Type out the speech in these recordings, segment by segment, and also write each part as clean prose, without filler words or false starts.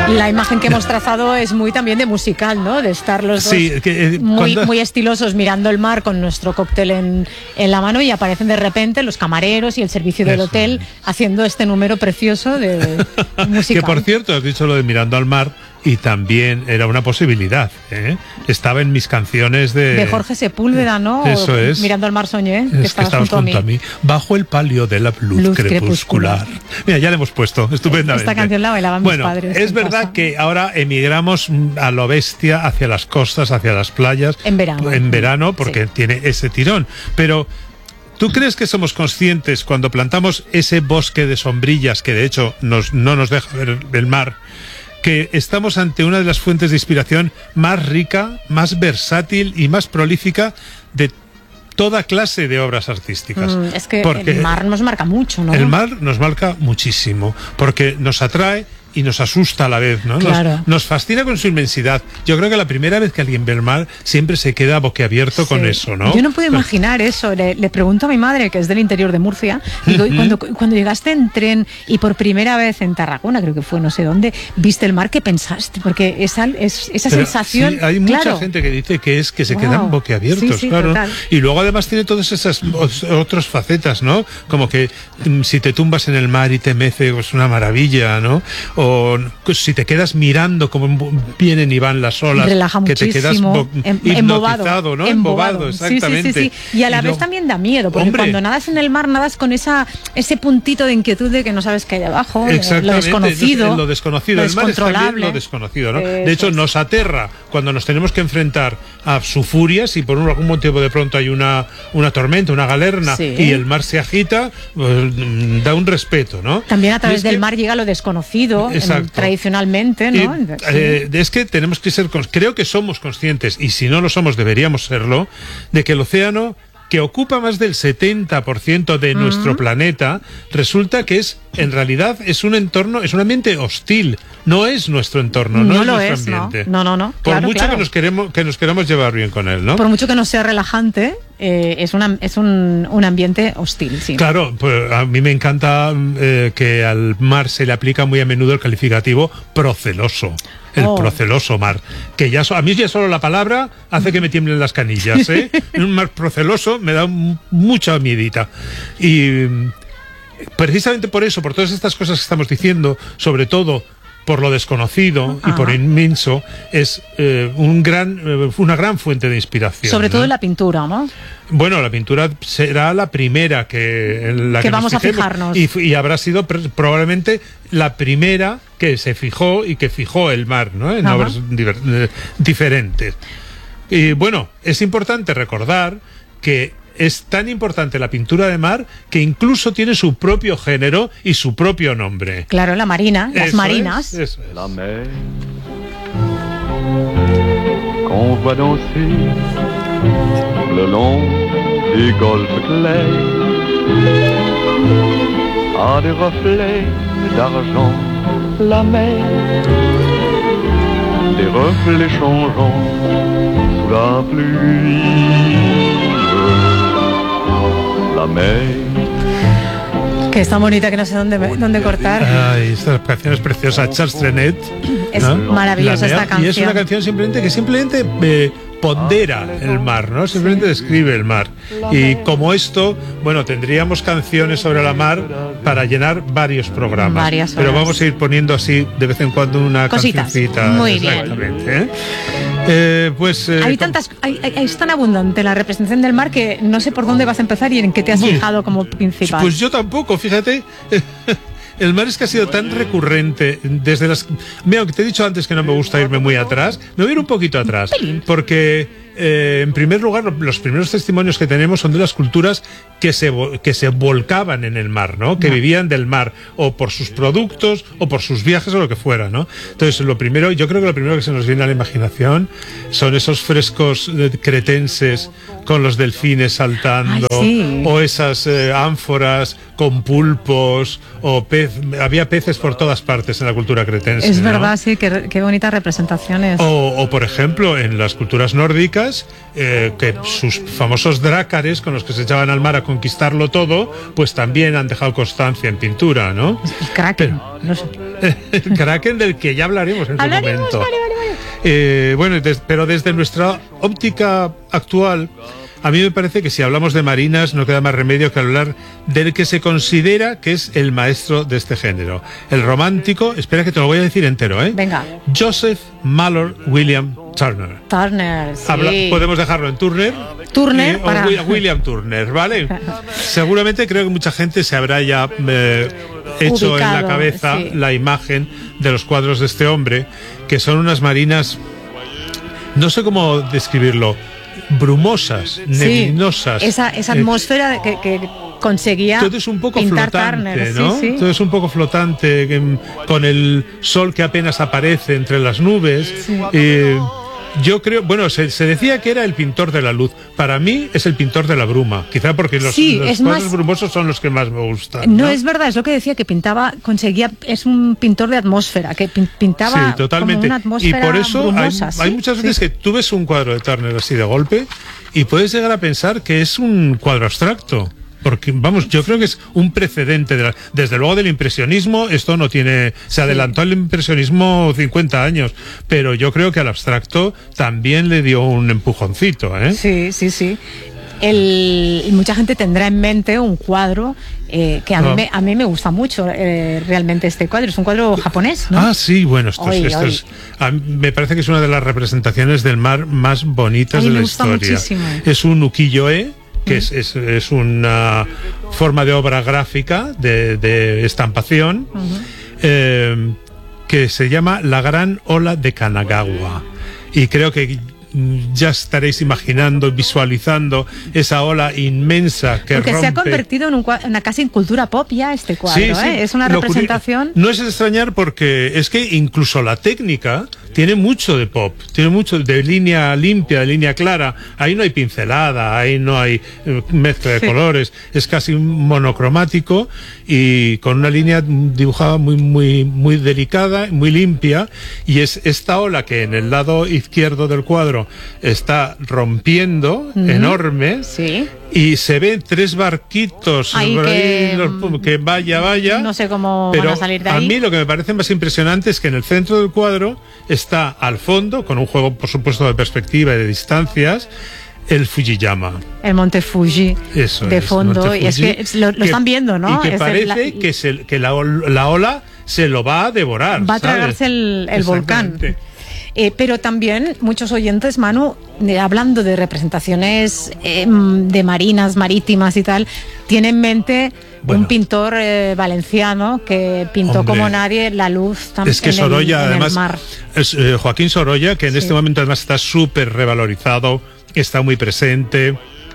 La imagen que hemos trazado es muy también de musical, ¿no? De estar los dos muy estilosos mirando el mar con nuestro cóctel en la mano, y aparecen de repente los camareros y el servicio del hotel haciendo este número precioso de musical. Que por cierto, has dicho lo de mirando al mar, y también era una posibilidad, ¿eh? Estaba en mis canciones de Jorge Sepúlveda, ¿no? Eso es. Mirando al mar soñé, que estabas junto a mí. Bajo el palio de la luz crepuscular. Mira, ya le hemos puesto, estupendamente. Esta canción la bailaban mis padres. Es verdad que ahora emigramos a lo bestia hacia las costas, hacia las playas. En verano. Porque tiene ese tirón. Pero ¿tú crees que somos conscientes cuando plantamos ese bosque de sombrillas que de hecho no nos deja ver el mar, que estamos ante una de las fuentes de inspiración más rica, más versátil y más prolífica de toda clase de obras artísticas? Es que el mar nos marca mucho, ¿no? El mar nos marca muchísimo, porque nos atrae y nos asusta a la vez, ¿no? Claro. Nos fascina con su inmensidad. Yo creo que la primera vez que alguien ve el mar siempre se queda boquiabierto con eso, ¿no? Yo no puedo imaginar eso. Le pregunto a mi madre, que es del interior de Murcia, digo, ¿y cuando llegaste en tren y por primera vez en Tarragona, creo que fue, no sé dónde, viste el mar, qué pensaste? Porque esa sensación... Sí, hay mucha gente que dice que se quedan boquiabiertos, claro. Total. Y luego además tiene todas esas otras facetas, ¿no? Como que si te tumbas en el mar y te mece, es una maravilla, ¿no? O si te quedas mirando cómo vienen y van las olas, relaja que te quedas hipnotizado, ¿no? Embobado, exactamente. Sí. Y a la vez también da miedo, porque cuando nadas en el mar, nadas con ese puntito de inquietud de que no sabes qué hay debajo, lo desconocido. Lo desconocido. El mar es también lo desconocido, ¿no? De hecho, nos aterra cuando nos tenemos que enfrentar a su furia, si por algún motivo de pronto hay una tormenta, una galerna, y el mar se agita, pues, da un respeto, ¿no? También a través del mar llega lo desconocido. Tradicionalmente, ¿no? Es que tenemos que creo que somos conscientes, y si no lo somos deberíamos serlo, de que el océano, que ocupa más del 70% de nuestro planeta, resulta que en realidad es un entorno, es un ambiente hostil, no es nuestro entorno, no es nuestro ambiente. No. Por mucho que nos queramos llevar bien con él, ¿no? Por mucho que no sea relajante, es un ambiente hostil, sí. Claro, pues a mí me encanta que al mar se le aplica muy a menudo el calificativo proceloso. El proceloso mar, que a mí ya solo la palabra hace que me tiemblen las canillas, ¿eh? Un mar proceloso me da mucha miedita. Y precisamente por eso, por todas estas cosas que estamos diciendo, sobre todo por lo desconocido y por inmenso, es una gran fuente de inspiración. Sobre todo en la pintura, ¿no? Bueno, la pintura será la primera en la que vamos a fijarnos. Y habrá sido probablemente la primera que se fijó y que fijó el mar, ¿no? En obras diferentes. Y bueno, es importante recordar que es tan importante la pintura de mar que incluso tiene su propio género y su propio nombre. Claro, la marina, las marinas. Eso es. La mer qu'on voit danser le long des golfes clairs a des reflets d'argent. La mer, des reflets changeants sous la pluie. La mer. Que es tan bonita que no sé dónde cortar. Ay, esta canción es preciosa. Charles Trenet. Es maravillosa esta canción. Y es una canción simplemente pondera el mar, ¿no? Simplemente describe el mar. Y como esto, bueno, tendríamos canciones sobre la mar para llenar varios programas. Varias horas. Pero vamos a ir poniendo así de vez en cuando una cancioncita. Muy bien. Exactamente, es tan abundante la representación del mar que no sé por dónde vas a empezar y en qué te has fijado como principal. Pues yo tampoco, fíjate. El mar es que ha sido tan recurrente desde las... Mira, que te he dicho antes que no me gusta irme muy atrás. Me voy a ir un poquito atrás. Porque, en primer lugar, los primeros testimonios que tenemos son de las culturas que se volcaban en el mar, ¿no? Que vivían del mar, o por sus productos, o por sus viajes, o lo que fuera, ¿no? Entonces, yo creo que lo primero que se nos viene a la imaginación son esos frescos cretenses con los delfines saltando, o esas ánforas con pulpos, o había peces por todas partes en la cultura cretense. Es verdad, ¿no? Sí, qué bonitas representaciones. O por ejemplo, en las culturas nórdicas, marinas que sus famosos drácares con los que se echaban al mar a conquistarlo todo, pues también han dejado constancia en pintura, ¿no? El Kraken, no sé. El Kraken, del que ya hablaremos en su momento. Vale. Bueno, pero desde nuestra óptica actual, a mí me parece que si hablamos de marinas no queda más remedio que hablar del que se considera que es el maestro de este género. El romántico, espera que te lo voy a decir entero, ¿eh? Venga. Joseph Mallord William Turner. Turner, sí. Podemos dejarlo en Turner. Turner para... o William Turner, ¿vale? Seguramente creo que mucha gente se habrá ya hecho ubicado en la cabeza, sí, la imagen de los cuadros de este hombre, que son unas marinas, no sé cómo describirlo, brumosas, neblinosas. Sí, esa atmósfera que conseguía todo es un poco pintar flotante, Turner, ¿no? Sí. Todo es un poco flotante, con el sol que apenas aparece entre las nubes. Sí. Yo creo, bueno, se decía que era el pintor de la luz. Para mí es el pintor de la bruma, quizá porque los cuadros brumosos son los que más me gustan. No, es verdad, es lo que decía, que es un pintor de atmósfera, que pintaba, sí, totalmente, como una atmósfera y por eso brumosa, hay muchas veces que tú ves un cuadro de Turner así de golpe y puedes llegar a pensar que es un cuadro abstracto. Porque, vamos, yo creo que es un precedente, desde luego del impresionismo. Esto no tiene, se adelantó al impresionismo 50 años, pero yo creo que al abstracto también le dio un empujoncito, ¿eh? Sí. Mucha gente tendrá en mente un cuadro que a mí me gusta mucho, realmente este cuadro. Es un cuadro japonés, ¿no? Ah, sí, bueno, me parece que es una de las representaciones del mar más bonitas de la historia. Muchísimo. Es un ukiyo-e, que es una forma de obra gráfica de estampación, que se llama La Gran Ola de Kanagawa. Y creo que ya estaréis imaginando, visualizando esa ola inmensa que porque rompe. Se ha convertido en una casi en cultura pop ya este cuadro, sí. Es una representación. No es de extrañar, porque es que incluso la técnica tiene mucho de pop, tiene mucho de línea limpia, de línea clara. Ahí no hay pincelada, ahí no hay mezcla de colores, es casi monocromático y con una línea dibujada muy delicada, muy limpia, y es esta ola que en el lado izquierdo del cuadro está rompiendo, enorme, sí. Y se ven 3 barquitos que vaya. No sé cómo van a salir de ahí. A mí lo que me parece más impresionante es que en el centro del cuadro está al fondo, con un juego por supuesto de perspectiva y de distancias, el Fujiyama. El monte Fuji. Eso de fondo. Y es que lo están viendo, ¿no? Y que parece que la ola se lo va a devorar. Va a tragarse el volcán. Pero también muchos oyentes, Manu, hablando de representaciones de marinas, marítimas y tal, tienen en mente un pintor valenciano que pintó como nadie la luz también. Es que Sorolla, además, el mar. Es Joaquín Sorolla, que en este momento además está súper revalorizado, está muy presente.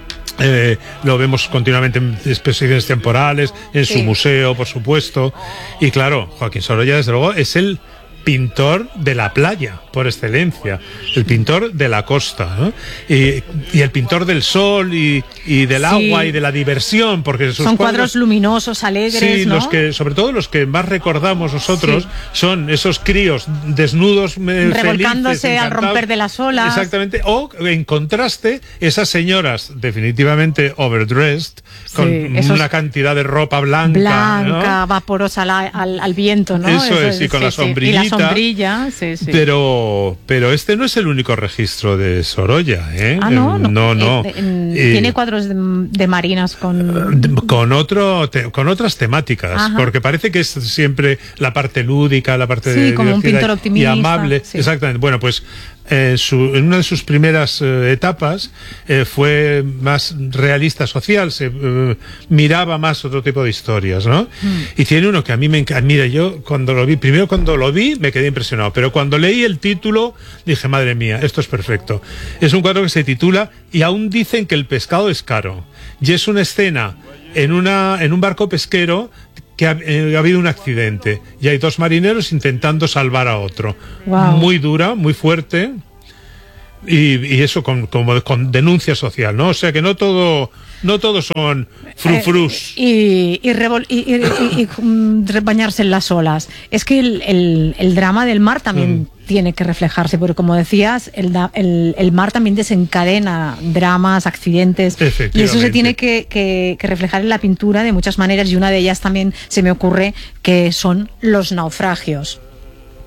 Lo vemos continuamente en exposiciones temporales, en su museo, por supuesto. Y claro, Joaquín Sorolla, desde luego, es el pintor de la playa por excelencia, el pintor de la costa, ¿no? Y el pintor del sol y del agua y de la diversión, porque son cuadros luminosos, alegres, sí, ¿no? los que, sobre todo los que más recordamos nosotros, son esos críos desnudos, revolcándose felices, al romper de las olas. Exactamente, o en contraste esas señoras definitivamente overdressed, con una cantidad de ropa blanca, ¿no? Vaporosa al viento, ¿no? Eso es, y con la sombrillita. Y la sombrilla, sí. Pero este no es el único registro de Sorolla, ¿eh? No. Tiene cuadros de marinas con otras temáticas. Ajá. Porque parece que es siempre la parte lúdica, la parte de como un pintor optimista y amable. Sí. Exactamente. Bueno, pues en una de sus primeras etapas fue más realista social, se miraba más otro tipo de historias, ¿no? Y tiene uno que a mí me encanta. Mira, yo cuando lo vi me quedé impresionado, pero cuando leí el título dije, madre mía, esto es perfecto. Es un cuadro que se titula Y aún dicen que el pescado es caro, y es una escena en un barco pesquero que ha habido un accidente y hay 2 marineros intentando salvar a otro. Wow. Muy dura, muy fuerte, y eso con denuncia social, ¿no? O sea que no todo son frufrus. Y bañarse en las olas. Es que el drama del mar también tiene que reflejarse, porque como decías, el mar también desencadena dramas, accidentes, y eso se tiene que reflejar en la pintura de muchas maneras, y una de ellas también se me ocurre que son los naufragios.